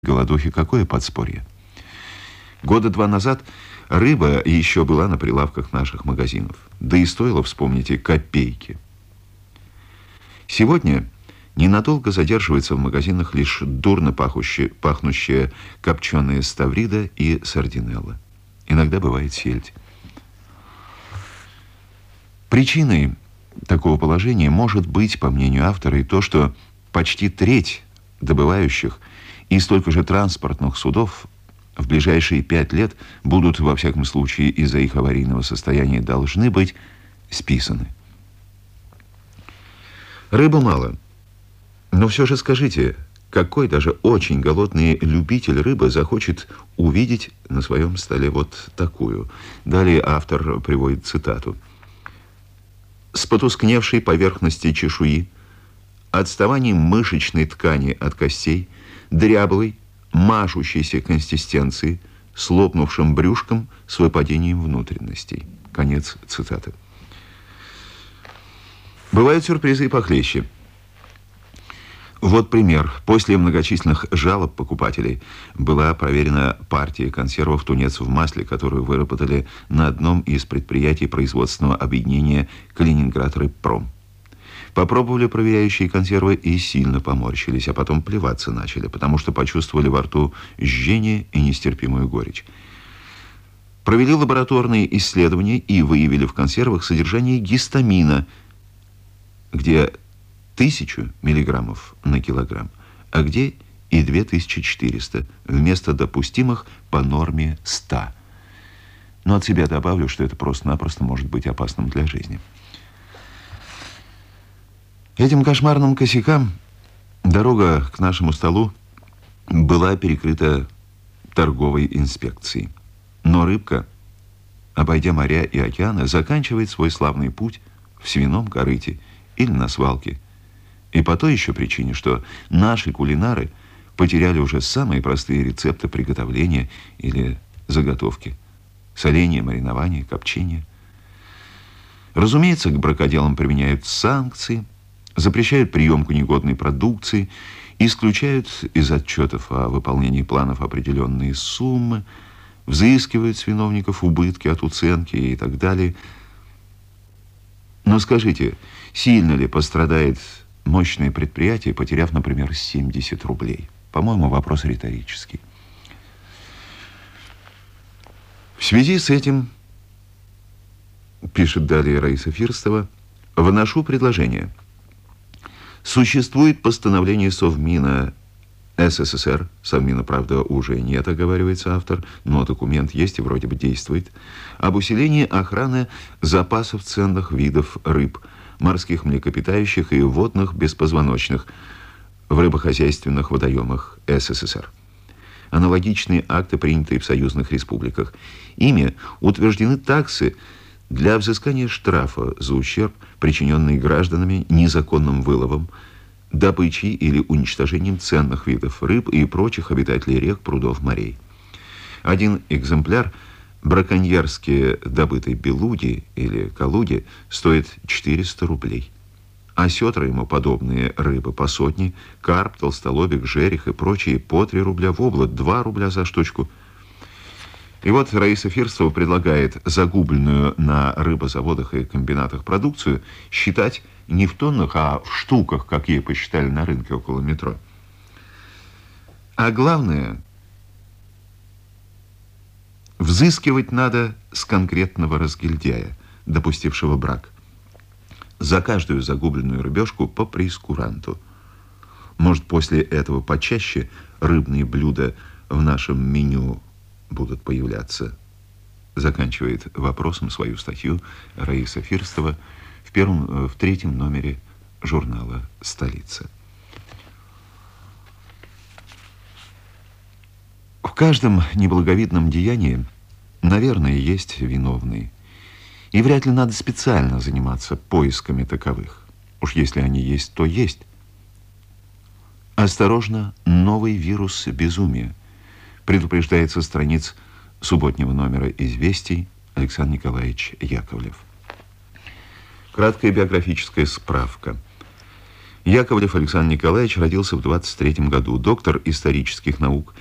голодухи какое подспорье? Года 2 назад рыба еще была на прилавках наших магазинов. Да и стоила, вспомните, копейки. Сегодня ненадолго задерживается в магазинах лишь дурно пахнущая копченая ставрида и сардинелла. Иногда бывает сельдь. Причиной такого положения может быть, по мнению автора, и то, что почти треть добывающих и столько же транспортных судов в ближайшие 5 лет будут, во всяком случае, из-за их аварийного состояния должны быть списаны. Рыбы мало. Но все же скажите, какой даже очень голодный любитель рыбы захочет увидеть на своем столе вот такую? Далее автор приводит цитату. С потускневшей поверхности чешуи, отставанием мышечной ткани от костей, дряблой, мажущейся консистенции, с лопнувшим брюшком, с выпадением внутренностей. Конец цитаты. Бывают сюрпризы и похлеще. Вот пример. После многочисленных жалоб покупателей была проверена партия консервов «Тунец в масле», которую выработали на одном из предприятий производственного объединения «Калининград-Рыбпром». Попробовали проверяющие консервы и сильно поморщились, а потом плеваться начали, потому что почувствовали во рту жжение и нестерпимую горечь. Провели лабораторные исследования и выявили в консервах содержание гистамина, где 1000 миллиграммов на килограмм, а где и 2400, вместо допустимых по норме 100. Но от себя добавлю, что это просто-напросто может быть опасным для жизни. Этим кошмарным косякам дорога к нашему столу была перекрыта торговой инспекцией. Но рыбка, обойдя моря и океаны, заканчивает свой славный путь в свином корыте или на свалке. И по той еще причине, что наши кулинары потеряли уже самые простые рецепты приготовления или заготовки. Соление, маринование, копчение. Разумеется, к бракоделам применяют санкции, запрещают приемку негодной продукции, исключают из отчетов о выполнении планов определенные суммы, взыскивают с виновников убытки от уценки и так далее. Но скажите, сильно ли пострадает мощное предприятие, потеряв, например, 70 рублей? По-моему, вопрос риторический. В связи с этим, пишет далее Раиса Фирстова, вношу предложение. Существует постановление Совмина СССР, Совмина, правда, уже нет, оговаривается автор, но документ есть и вроде бы действует, об усилении охраны запасов ценных видов рыб, морских млекопитающих и водных беспозвоночных в рыбохозяйственных водоемах СССР. Аналогичные акты, принятые в союзных республиках. Ими утверждены таксы для взыскания штрафа за ущерб, причиненный гражданами незаконным выловом, добычей или уничтожением ценных видов рыб и прочих обитателей рек, прудов, морей. Один экземпляр браконьерски добытой белуги или калуги стоит 400 рублей. А сетра ему подобные рыбы по сотне, карп, толстолобик, жерех и прочие по 3 рубля в облак, 2 рубля за штучку. И вот Раиса Фирстова предлагает загубленную на рыбозаводах и комбинатах продукцию считать не в тоннах, а в штуках, как ей посчитали на рынке около метро. А главное, взыскивать надо с конкретного разгильдяя, допустившего брак. За каждую загубленную рыбешку по прейскуранту. Может, после этого почаще рыбные блюда в нашем меню будут появляться. Заканчивает вопросом свою статью Раиса Фирстова в 3-м номере журнала «Столица». В каждом неблаговидном деянии, наверное, есть виновный. И вряд ли надо специально заниматься поисками таковых. Уж если они есть, то есть. Осторожно, новый вирус безумия. Предупреждает со страниц субботнего номера «Известий» Александр Николаевич Яковлев. Краткая биографическая справка. Яковлев Александр Николаевич родился в 23 году, доктор исторических наук,